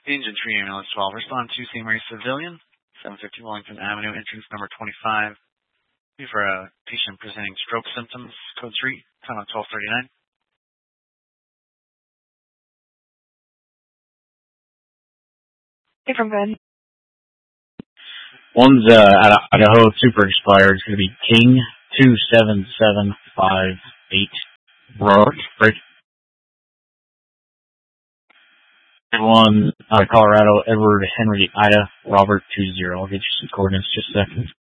Engine 3 Ambulance 12, respond to St. Mary Civilian, 750 Wellington Avenue, entrance number 25. For a patient presenting stroke symptoms, code 3, time on 12:39. Hey, from Ben. One's out of Idaho, super expired. It's going to be King 27758. Right. One out of Colorado, Edward Henry Ida Robert 20. I'll get you some coordinates just a second.